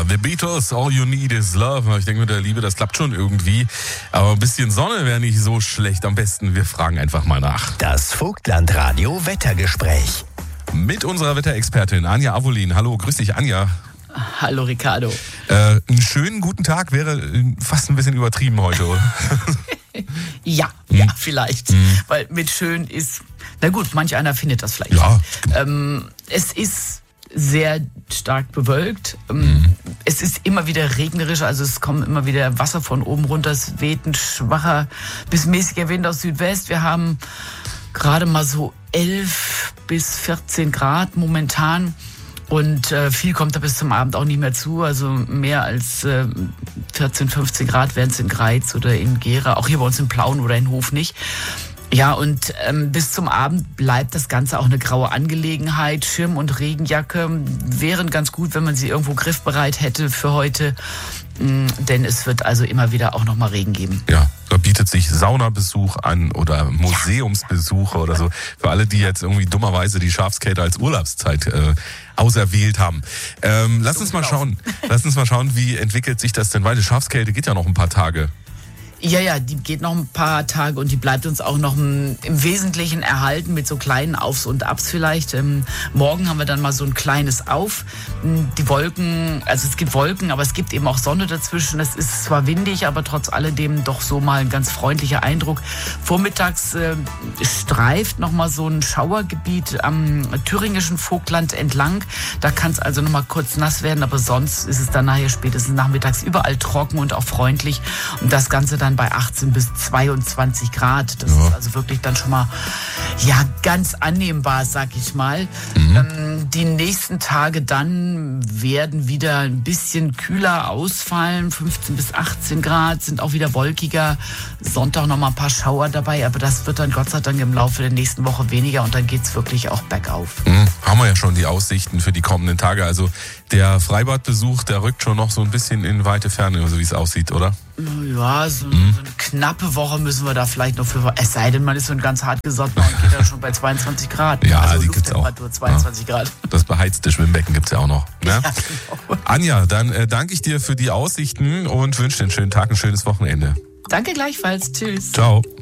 The Beatles, All You Need Is Love. Ich denke, mit der Liebe, das klappt schon irgendwie. Aber ein bisschen Sonne wäre nicht so schlecht. Am besten, wir fragen einfach mal nach. Das Vogtland-Radio Wettergespräch. Mit unserer Wetterexpertin Anja Avolin. Hallo, grüß dich, Anja. Hallo, Ricardo. Einen schönen guten Tag wäre fast ein bisschen übertrieben heute, oder? Ja, vielleicht. Weil mit schön ist, na gut, manch einer findet das vielleicht. Ja. Es ist sehr stark bewölkt. Es ist immer wieder regnerisch, also es kommt immer wieder Wasser von oben runter. Es weht ein schwacher bis mäßiger Wind aus Südwest. Wir haben gerade mal so 11 bis 14 Grad momentan. Und viel kommt da bis zum Abend auch nicht mehr zu. Also mehr als 14, 15 Grad werden es in Greiz oder in Gera, auch hier bei uns in Plauen oder in Hof nicht. Ja, und bis zum Abend bleibt das Ganze auch eine graue Angelegenheit. Schirm und Regenjacke wären ganz gut, wenn man sie irgendwo griffbereit hätte für heute. Denn es wird also immer wieder auch nochmal Regen geben. Ja, da bietet sich Saunabesuch an oder Museumsbesuche oder so. Für alle, die jetzt irgendwie dummerweise die Schafskälte als Urlaubszeit auserwählt haben. Lass uns mal schauen, wie entwickelt sich das denn weiter. Schafskälte geht ja noch ein paar Tage. Ja, die geht noch ein paar Tage und die bleibt uns auch noch im Wesentlichen erhalten mit so kleinen Aufs und Abs vielleicht. Morgen haben wir dann mal so ein kleines Auf. Die Wolken, also es gibt Wolken, aber es gibt eben auch Sonne dazwischen. Es ist zwar windig, aber trotz alledem doch so mal ein ganz freundlicher Eindruck. Vormittags streift noch mal so ein Schauergebiet am thüringischen Vogtland entlang. Da kann es also noch mal kurz nass werden, aber sonst ist es dann nachher spätestens nachmittags überall trocken und auch freundlich. Und das Ganze dann bei 18 bis 22 Grad. Das ist also wirklich dann schon mal ganz annehmbar, sag ich mal. Die nächsten Tage dann werden wieder ein bisschen kühler ausfallen. 15 bis 18 Grad, sind auch wieder wolkiger. Sonntag noch mal ein paar Schauer dabei, aber das wird dann Gott sei Dank im Laufe der nächsten Woche weniger und dann geht's wirklich auch bergauf. Haben wir ja schon die Aussichten für die kommenden Tage. Also der Freibadbesuch, der rückt schon noch so ein bisschen in weite Ferne, so wie es aussieht, oder? Ja, so eine knappe Woche müssen wir da vielleicht noch für, es sei denn, man ist so ein ganz hart gesottener und geht dann schon bei 22 Grad. Ja, also die gibt's auch. Lufttemperatur 22 Grad. Das beheizte Schwimmbecken gibt's ja auch noch. Ne? Ja, genau. Anja, dann danke ich dir für die Aussichten und wünsche dir einen schönen Tag, ein schönes Wochenende. Danke gleichfalls. Tschüss. Ciao.